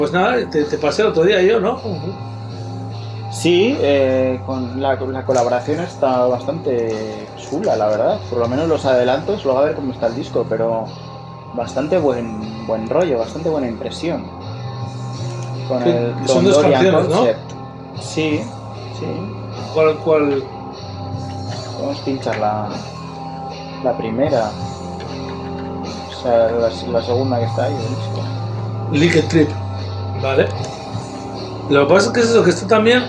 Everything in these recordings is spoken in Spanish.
Pues nada, te pasé el otro día yo, ¿no? Sí, con la colaboración está bastante chula, la verdad. Por lo menos los adelantos, luego a ver cómo está el disco, pero bastante buen rollo, bastante buena impresión. Con el son dos Dorian canciones, Concept. ¿No? Sí. ¿Cuál? Vamos a pinchar la primera. O sea, la segunda que está ahí del disco. Liquid Trip. Vale. Lo que pasa es que es eso, que esto también...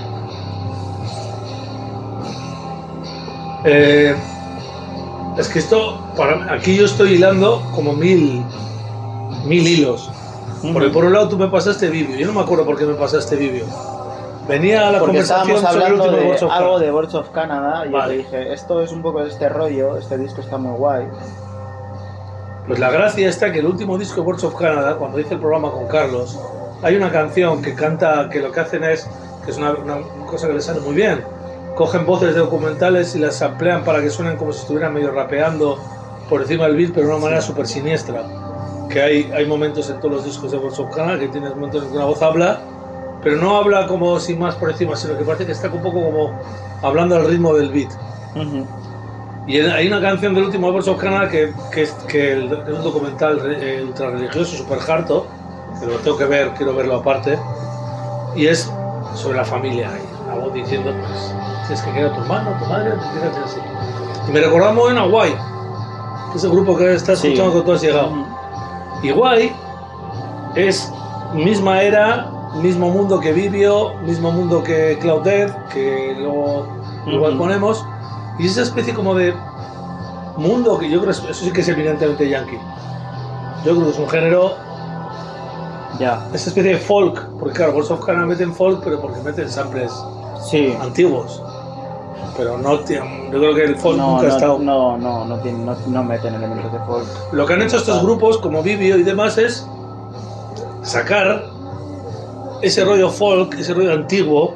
es que esto, aquí yo estoy hilando como mil hilos. Porque por un lado tú me pasaste vídeo, yo no me acuerdo por qué me pasaste vídeo. Venía a la porque conversación estábamos hablando sobre de algo de Birds of Canada y vale. yo te dije, esto es un poco de este rollo, este disco está muy guay. Pues la gracia está que el último disco de Birds of Canada, cuando hice el programa con Carlos, hay una canción que canta, que lo que hacen es, que es una cosa que les sale muy bien, cogen voces de documentales y las amplían para que suenen como si estuvieran medio rapeando por encima del beat, pero de una manera súper siniestra. Que hay momentos en todos los discos de Birds of Canada que tienes momentos en que una voz habla, pero no habla como sin más por encima, sino que parece que está un poco como hablando al ritmo del beat. Y hay una canción del último Birds of Canada que es un documental ultra religioso, súper harto, que lo tengo que ver, quiero verlo aparte, y es sobre la familia. Hay una voz diciendo, pues, tienes que querer a tu hermano, a tu madre, tienes que así. Y me recordaba muy bien a Guay, ese grupo que estás escuchando que tú has llegado. Y Guay es misma era, mismo mundo que Vivio, mismo mundo que Cloud Death, que luego igual ponemos, y esa especie como de mundo que yo creo que eso sí que es evidentemente yankee. Yo creo que es un género, esa especie de folk, porque claro, Birds of Canada meten folk, pero porque meten samples antiguos. Pero no, yo creo que el folk nunca ha estado. No meten elementos de folk. Lo que han hecho estos grupos, como Vivio y demás, es sacar ese rollo folk, ese rollo antiguo,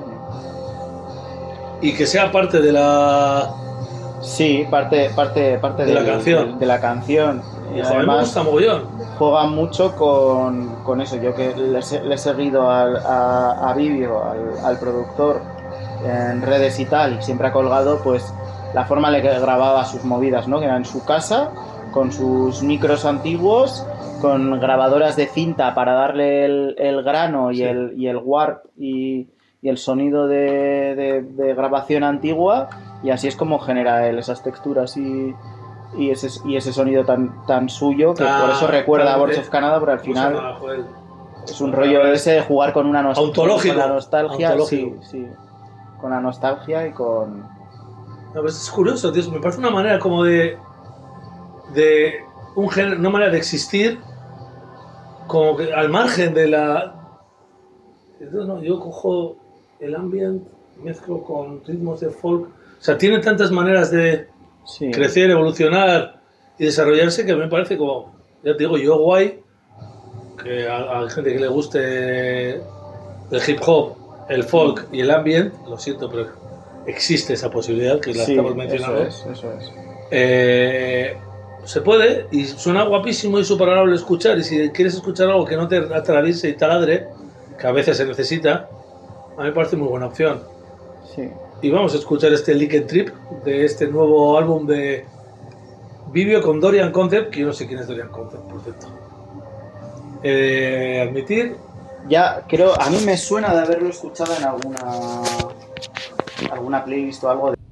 y que sea parte de la... Sí, parte de la canción. De la canción. Y además me gusta mogollón. Juega mucho con eso. Yo que le he seguido a Vivio, al productor, en redes y tal, y siempre ha colgado pues la forma en la que grababa sus movidas, ¿no? Que era en su casa, con sus micros antiguos, con grabadoras de cinta para darle el grano y el warp y el sonido de grabación antigua, y así es como genera él esas texturas y ese sonido tan suyo, que por eso recuerda a Birds of Canada, pero al final es un rollo ese de jugar con una nostalgia. Con la nostalgia, sí. Con la nostalgia y con... No, pues es curioso, tío. Me parece una manera como de un género, una manera de existir como que al margen de la... No, yo cojo el ambient, mezclo con ritmos de folk. O sea, tiene tantas maneras de crecer, evolucionar y desarrollarse que me parece como, ya te digo, yo Guay, que a gente que le guste el hip hop, el folk y el ambient, lo siento, pero existe esa posibilidad que la estamos mencionando. Eso es. Se puede y suena guapísimo y súper agradable escuchar, y si quieres escuchar algo que no te atraviese y taladre, que a veces se necesita, a mí me parece muy buena opción. Sí. Y vamos a escuchar este Liquid Trip de este nuevo álbum de Vivio con Dorian Concept, que yo no sé quién es Dorian Concept, por cierto. Admitir. Ya, creo, a mí me suena de haberlo escuchado en alguna playlist o algo de...